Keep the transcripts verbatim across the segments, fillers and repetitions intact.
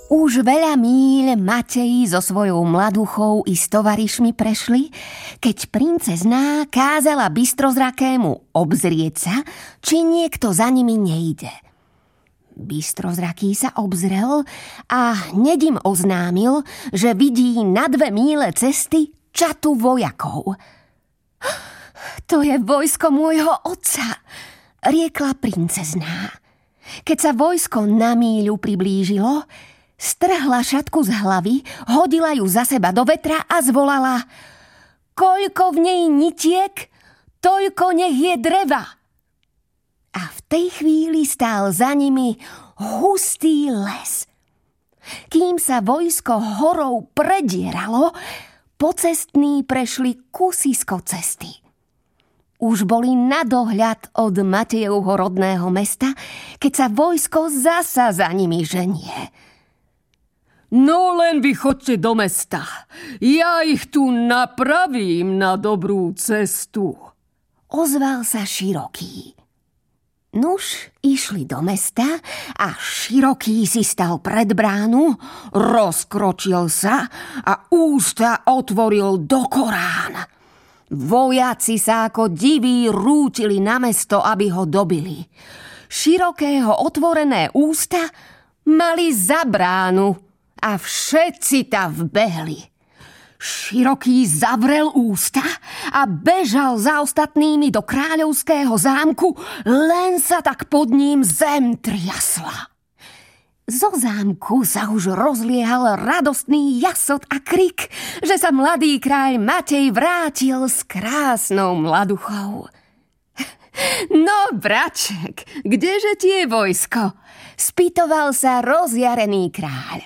Už veľa míľ Matej so svojou mladuchou i s tovarišmi prešli, keď princezná kázala bystrozrakému obzrieť sa, či niekto za nimi nejde. Bystrozraký sa obzrel a hneď im oznámil, že vidí na dve míle cesty čatu vojakov. To je vojsko môjho otca, riekla princezná. Keď sa vojsko na míľu priblížilo, strhla šatku z hlavy, hodila ju za seba do vetra a zvolala: koľko v nej nitiek, toľko nech je dreva. A v tej chvíli stál za nimi hustý les. Kým sa vojsko horou predieralo, pocestní prešli kusisko cesty. Už boli na dohľad od Matejovho rodného mesta, keď sa vojsko zasa za nimi ženie. No len vy chodte do mesta. Ja ich tu napravím na dobrú cestu. Ozval sa Široký. Nuž, išli do mesta a Široký si stal pred bránu, rozkročil sa a ústa otvoril do Korán. Vojaci sa ako diví rútili na mesto, aby ho dobili. Širokého otvorené ústa mali za bránu a všetci tam vbehli. Široký zavrel ústa a bežal za ostatnými do kráľovského zámku, len sa tak pod ním zem triasla. Zo zámku sa už rozliehal radostný jasot a krik, že sa mladý kráľ Matej vrátil s krásnou mladuchou. No, braček, kdeže ti je vojsko? Spýtoval sa rozjarený kráľ.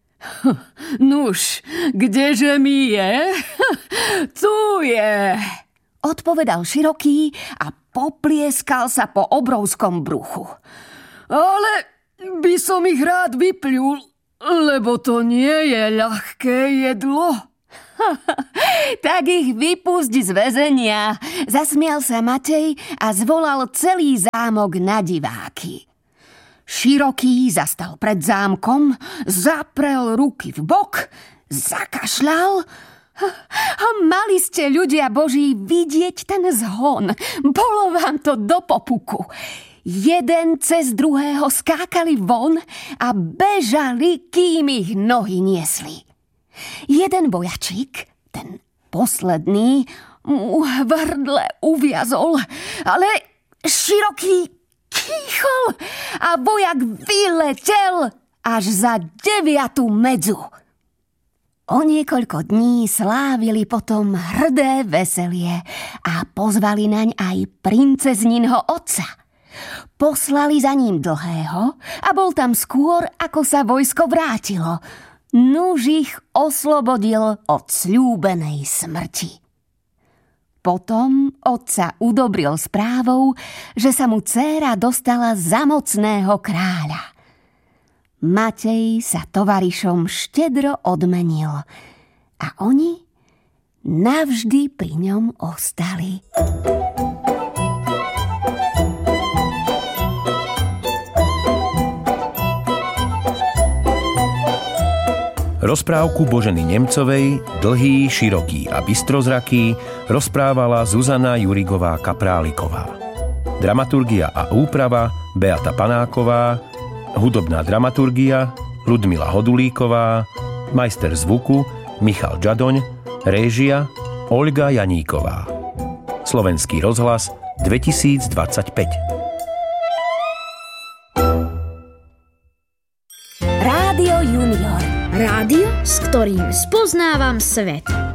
Nuž, kdeže mi je? Tu je, odpovedal Široký a poplieskal sa po obrovskom bruchu. Ale by som ich rád vypľul, lebo to nie je ľahké jedlo. Tak ich vypusť z väzenia, zasmial sa Matej a zvolal celý zámok na diváky. Široký zastal pred zámkom, zaprel ruky v bok, zakašľal. A mali ste, ľudia boží, vidieť ten zhon. Bolo vám to do popuku. Jeden cez druhého skákali von a bežali, kým ich nohy niesli. Jeden vojačík, ten posledný, mu hvrdle uviazol, ale Široký kýchol a vojak vyletel až za deviatu medzu. O niekoľko dní slávili potom hrdé veselie a pozvali naň aj princezninho otca. Poslali za ním Dlhého a bol tam skôr, ako sa vojsko vrátilo. Nuž ich oslobodil od sľúbenej smrti. Potom otca udobril správou, že sa mu dcéra dostala za mocného kráľa. Matej sa tovarišom štedro odmenil a oni navždy pri ňom ostali. Rozprávku Boženy Nemcovej Dlhý, široký a bystrozraký rozprávala Zuzana Jurigová-Kapráliková. Dramaturgia a úprava Beata Panáková, hudobná dramaturgia Ľudmila Hodulíková, majster zvuku Michal Žadoň, réžia Olga Janíková. Slovenský rozhlas dvetisícdvadsaťpäť. Rádio Junior. Rádio, s ktorým spoznávam svet.